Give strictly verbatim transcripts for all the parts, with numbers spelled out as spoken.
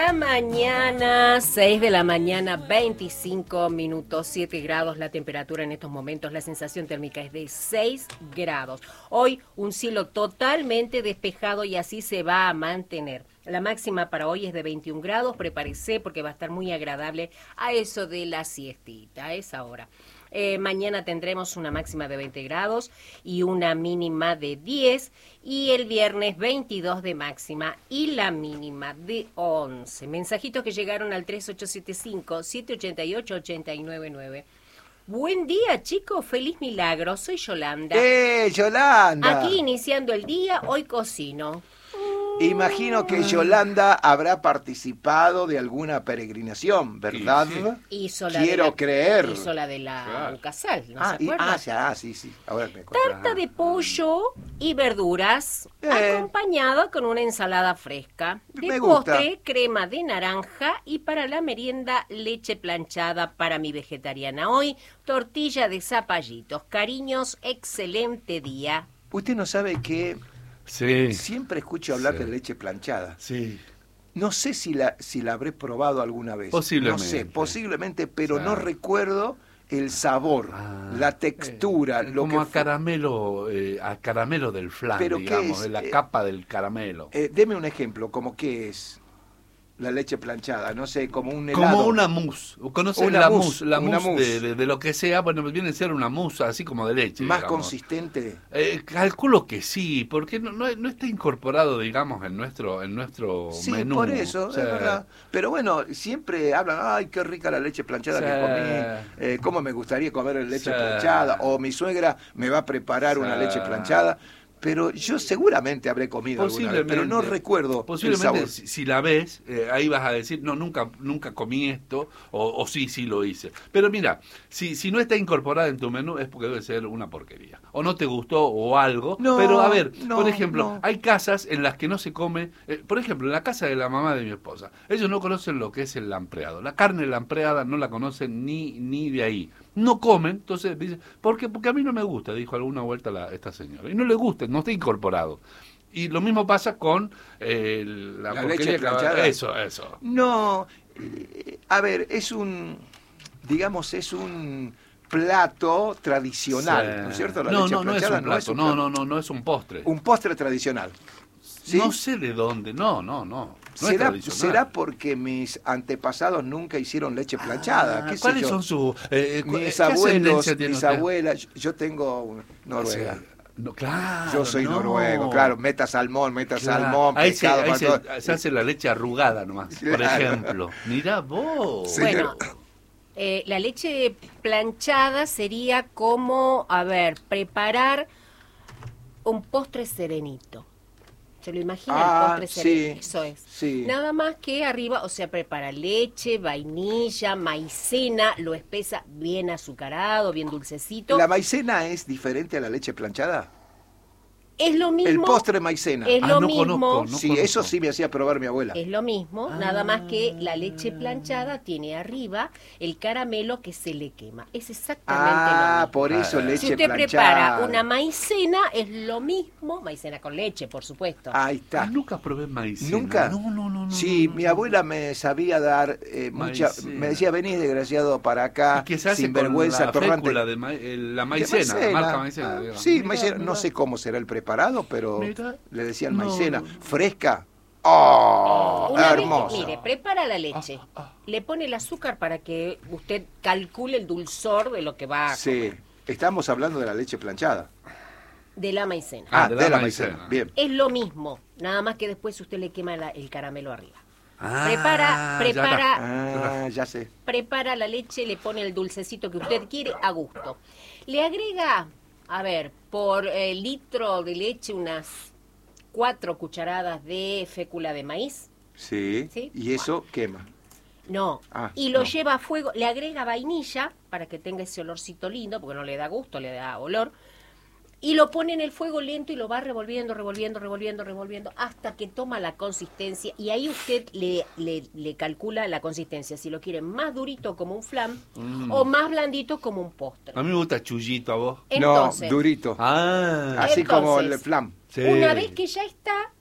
la mañana, seis de la mañana, veinticinco minutos, siete grados la temperatura en estos momentos, la sensación térmica es de seis grados. Hoy un cielo totalmente despejado y así se va a mantener. La máxima para hoy es de veintiún grados, prepárese porque va a estar muy agradable a eso de la siestita, a esa hora. Eh, mañana tendremos una máxima de veinte grados y una mínima de diez, y el viernes veintidós de máxima y la mínima de once. Mensajitos que llegaron al tres ocho siete cinco, siete ocho ocho, ocho nueve nueve. Buen día, chicos, feliz milagro, soy Yolanda. ¡Eh, Yolanda! Aquí iniciando el día, hoy cocino. Imagino que Yolanda habrá participado de alguna peregrinación, ¿verdad? Sí, sí. Hizo la Quiero de la, creer. Hizo la de la Claro. Ucasal, ¿no ah, se y, acuerda? ah, ya, sí, sí. Ahora me acuerdo. Tarta de pollo y verduras, Bien. acompañada con una ensalada fresca. De Me gusta. postre, crema de naranja, y para la merienda, leche planchada para mi vegetariana. Hoy, tortilla de zapallitos. Cariños, excelente día. Usted no sabe que Sí. siempre escucho hablar Sí. de leche planchada. Sí. No sé si la, si la habré probado alguna vez. Posiblemente. No sé, posiblemente, pero Claro. no recuerdo el sabor, Ah, la textura, eh, lo como que a fue. caramelo, eh, a caramelo del flan, ¿Pero qué digamos, es? de la Eh, capa del caramelo. Eh, deme un ejemplo, como qué es la leche planchada, no sé, como un helado. Como una mousse. ¿Conocen Una la mousse, mousse? La una mousse, mousse. De, de, de lo que sea. Bueno, viene a ser una mousse así como de leche. Más digamos. consistente. Eh, calculo que sí, porque no, no, no está incorporado, digamos, en nuestro en nuestro Sí, menú. por eso, O sea, es verdad. Pero bueno, siempre hablan, ay, qué rica la leche planchada Sí. que comí, eh, cómo me gustaría comer leche Sí. planchada, o mi suegra me va a preparar Sí. una leche planchada. Pero yo seguramente habré comido alguna vez, pero no recuerdo el Posiblemente, sabor. si, si la ves, eh, ahí vas a decir, no, nunca nunca comí esto, o, o sí, sí lo hice. Pero mira, si, si no está incorporada en tu menú es porque debe ser una porquería. O no te gustó o algo. No, pero a ver, no, por ejemplo, no. hay casas en las que no se come, eh, por ejemplo, en la casa de la mamá de mi esposa, ellos no conocen lo que es el lampreado. La carne lampreada no la conocen ni, ni de ahí. No comen, entonces dicen, ¿por qué? Porque a mí no me gusta, dijo alguna vuelta la, esta señora. Y no le gusta, no está incorporado. Y lo mismo pasa con eh, la, La porquería leche que- planchada. Eso, eso. No, eh, a ver, es un, digamos, es un plato tradicional, Sí. ¿no es cierto? La no, leche no, no es planchada un plato, no, plato. no, no, no es un postre. Un postre tradicional. ¿Sí? No sé de dónde, no, no, no. No es ¿Será, tradicional. será porque mis antepasados nunca hicieron leche planchada? Ah, ¿Qué sé ¿Cuáles yo? son sus... Eh, cu- Mis ¿qué abuelos, ascendencia tiene mis usted? abuelas, yo- yo tengo Noruega. Sí. No, claro, Yo soy no. noruego, claro, meta salmón, meta Claro. salmón, Ahí, se, pescado, ahí para se, todo. se hace la leche arrugada nomás, por Claro. ejemplo. Mirá vos. Sí. Bueno, eh, la leche planchada sería como, a ver, preparar un postre serenito. ¿Se lo imagina Ah, el postre serenito? sí, Eso es. sí. Nada más que arriba, o sea, prepara leche, vainilla, maicena, lo espesa bien azucarado, bien dulcecito. ¿La maicena es diferente a la leche planchada? Es lo mismo. El postre maicena. Es Ah, lo no mismo. conozco, no sí, conozco. eso sí me hacía probar mi abuela. Es lo mismo, nada más que la leche planchada tiene arriba el caramelo que se le quema. Es exactamente lo Ah, mismo. por eso Ah. leche Si usted planchada. prepara una maicena, es lo mismo, maicena con leche, por supuesto. Ahí está. Ah, nunca probé maicena. ¿Nunca? No, no, no, no. Sí, no, no, mi no. abuela me sabía dar eh, mucha... Maicena. Me decía, vení desgraciado para acá, ¿Y qué se hace sin con vergüenza, la torrante. fécula de ma- eh, la De maicena, la marca maicena? Ah, digamos? sí, Mirá, maicena. mirá. No sé cómo será el preparado, pero Mirá. le decían No, maicena. no. Fresca. ¡Oh! Una vez que- Hermoso. mire, prepara la leche, Ah, ah. le pone el azúcar para que usted calcule el dulzor de lo que va a Sí, estamos hablando de la leche planchada. de la maicena. Ah, Ah, de de, la la maicena. maicena. Bien. Es lo mismo, nada más que después usted le quema la- el caramelo arriba. Ah, Prepara, ya prepara, está. Ah, ya sé. prepara la leche, le pone el dulcecito que usted quiere a gusto. Le agrega, a ver, por eh, litro de leche unas cuatro cucharadas de fécula de maíz. Sí. ¿Sí? Y eso quema. No, Ah, y lo no. lleva a fuego, le agrega vainilla para que tenga ese olorcito lindo, porque no le da gusto, le da olor. Y lo pone en el fuego lento y lo va revolviendo, revolviendo, revolviendo, revolviendo, hasta que toma la consistencia. Y ahí usted le, le, le calcula la consistencia, si lo quiere más durito como un flan Mm. o más blandito como un postre. A mí me gusta chullito, a vos. Entonces, no, durito. Ah, Así como entonces, el flam. sí. una vez que ya está,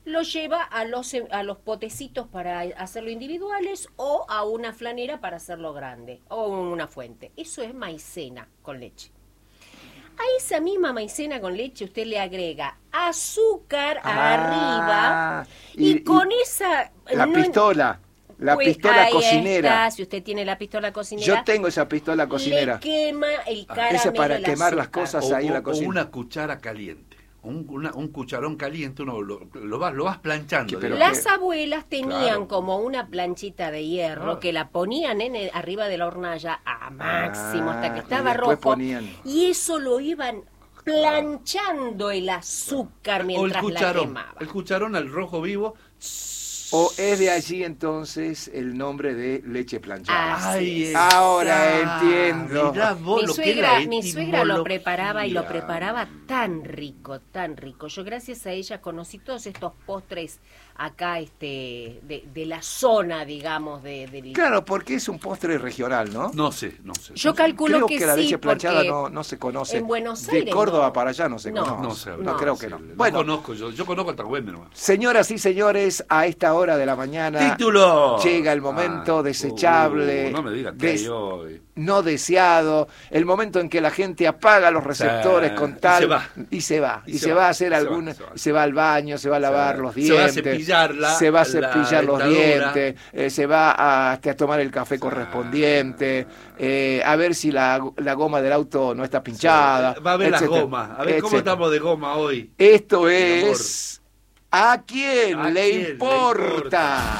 lo lleva a los, a los potecitos para hacerlo individuales o a una flanera para hacerlo grande o una fuente. Eso es maicena con leche. A esa misma maicena con leche usted le agrega azúcar Ah, arriba y, y- con y esa... La no- pistola, la pues pistola ahí cocinera. está, si usted tiene la pistola cocinera, Yo tengo esa pistola cocinera. le quema el Ah, caramelo. ese para el quemar las azúcar. cosas. O, ahí en la o- o cocina. una cuchara caliente. Un, una- un cucharón caliente, uno lo, lo vas, lo vas planchando. Que, pero digamos. Las abuelas tenían Claro. como una planchita de hierro Claro. que la ponían en el- arriba de la hornalla a máximo hasta que Ah, estaba y después rojo ponían- y eso lo iban planchando el azúcar O el mientras la cucharón, quemaba. el cucharón al rojo vivo. O es de allí entonces el nombre de leche planchada. Ah, Ahí sí. está. Ahora entiendo. Mirá vos Mi lo que es la suegra, mi suegra lo etimología. preparaba y lo preparaba tan rico, tan rico. Yo gracias a ella conocí todos estos postres acá este de, de la zona, digamos, de, del... Claro, porque es un postre regional, ¿no? No sé, no sé. Yo no sé. calculo Creo que, que, la sí, leche planchada porque no, no se conoce. en Buenos De Aires Córdoba no. para allá no se No, conoce. No sé, No, no, creo que no. No Bueno, conozco yo, yo conozco el Tagüeme nomás. señoras y señores, a esta hora de la mañana ¡Título! llega el momento Ah, desechable, uh, no me digas que des- hay hoy. no deseado, el momento en que la gente apaga los receptores Sí, con y tal se va. y se va y, Y se, se va. va, a hacer se va, alguna se va. se va al baño, se va a lavar Se- los se dientes, va a cepillar la- se va a la cepillar los dentadura. dientes, eh, se va a, hasta a tomar el café correspondiente, eh, a ver si la, la goma del auto no está pinchada, Va a ver las etcétera, gomas. A ver cómo etcétera. estamos de goma hoy. Esto Mi es ¿a quién, ¿A le, quién le importa? importa?